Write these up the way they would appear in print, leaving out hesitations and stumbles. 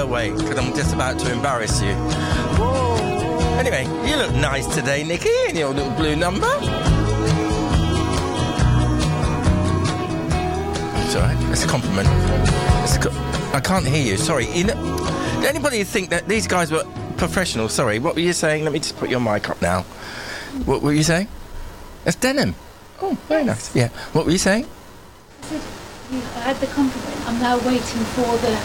go away, because I'm just about to embarrass you. Whoa. Anyway, you look nice today, Nikki, in your little blue number. It's all right. It's a compliment. I can't hear you. Sorry. Did anybody think that these guys were professional? Sorry. What were you saying? Let me just put your mic up now. What were you saying? It's denim. Oh, very nice. Yeah. What were you saying? I said, I had the compliment. I'm now waiting for the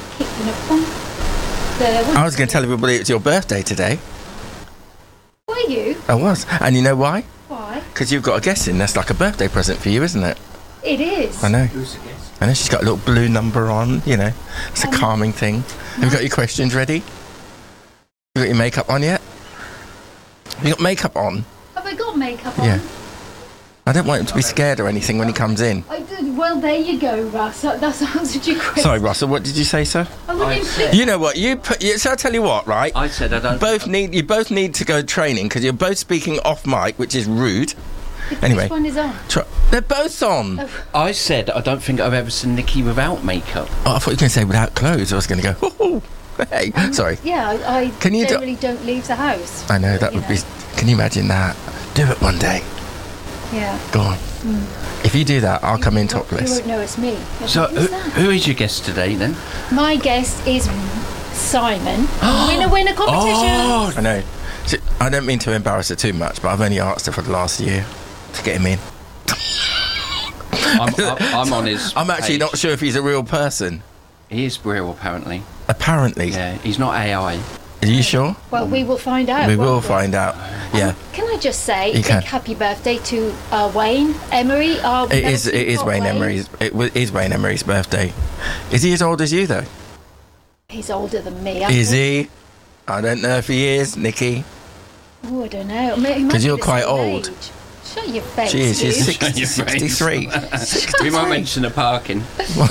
I was going to tell everybody it's your birthday today. Were you? I was. And you know why? Why? Because you've got a guess in. That's like a birthday present for you, isn't it? It is. I know. Who's the guest? I know she's got a little blue number on, you know. It's a calming thing. Have you got your questions ready? You got your makeup on yet? Have you got makeup on? Have I got makeup on? Yeah. I don't want him to be scared or anything when he comes in. I did. Well, there you go, Russ. That's answered your question. Sorry, Russell, what did you say, sir? You know what? So I'll tell you what, right? I said I don't... You both need to go training, because you're both speaking off mic, which is rude. Anyway. Which one is on? They're both on. Oh. I said I don't think I've ever seen Nikki without makeup. Oh, I thought you were going to say without clothes. I was going to go, oh, hey. Sorry. Yeah, I Can you generally don't leave the house. I know, that would be... Can you imagine that? Do it one day. Yeah. Go on. If you do that, I'll come in You topless. won't know it's me. So Who's that? who is your guest today then? My guest is Simon. Winner competition. Oh, I know. So, I don't mean to embarrass her too much, but I've only asked her for the last year to get him in. I'm on his I'm actually page. not sure if he's a real person. He is real, apparently. Apparently. Yeah, he's not AI. Are you sure? Well, we will find out. We won't will find out. Yeah. Can I just say You big can. happy birthday to Wayne Emery? It is Wayne Emery's. It is Wayne Emery's birthday. Is he as old as you though? He's older than me. Is he? I don't know if he is, Nikki. Oh, I don't know. Because you're quite old. Age. Shut your face. She is. She's you. 60, 63. We might mention the parking.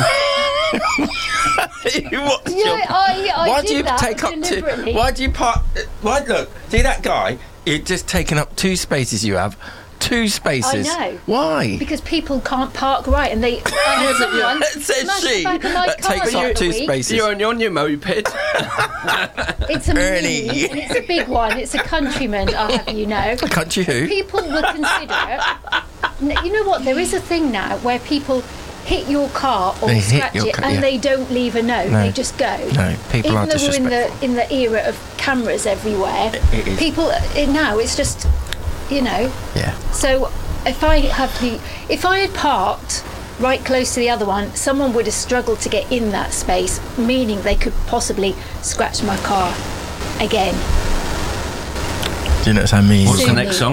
Why do you take up two? Why do you park? Why look? See that guy? You've just taken up 2 spaces. You have 2 spaces. I know. Why? Because people can't park right, and they. Someone Says smashed she. the back of my That car takes the up other 2 week. spaces. You're on your moped. It's a Ernie. mini, and it's a big one. It's a Countryman. I'll have you know. Country who? People would consider. You know what? There is a thing now where people hit your car or They hit scratch your it, car, and yeah. they don't leave a note. No. They just go. No, people Even are though we're disrespectful. in the era of cameras everywhere, It is. people now it's just, you know. Yeah. So if I had parked right close to the other one, someone would have struggled to get in that space, meaning they could possibly scratch my car again. Do you notice how mean? What's the Sue next me. song?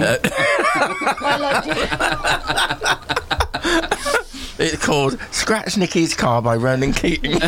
I like it. It's called Scratch Nicky's Car by Ronan Keating.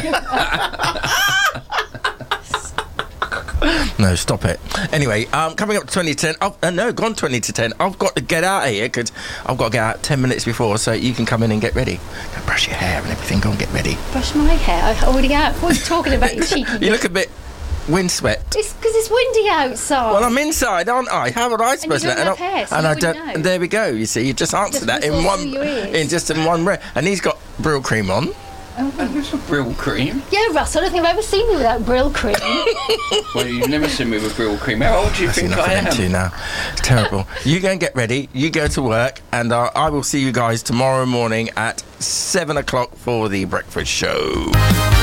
No, stop it. Anyway, coming up to 20 to 10. No, gone 20 to 10. I've got to get out of here because I've got to get out 10 minutes before, so you can come in and get ready. Go brush your hair and everything. Go and get ready. Brush my hair. I already have. What are you talking about, you cheeky? You look a bit windswept. It's because it's windy outside. Well, I'm inside, aren't I? How would I supposed you to? don't have hair, so and you I wouldn't don't. know. And there we go. You see, you just answered that in whistle one, through your ears. in one breath. And he's got Brill cream on. There's a Brill cream. Yeah, Russ, I don't think I've ever seen you without Brill cream. Well, you've never seen me with Brill cream. How old do you That's think enough I of them am? two now. It's terrible. You go and get ready. You go to work, and I will see you guys tomorrow morning at 7 o'clock for the breakfast show.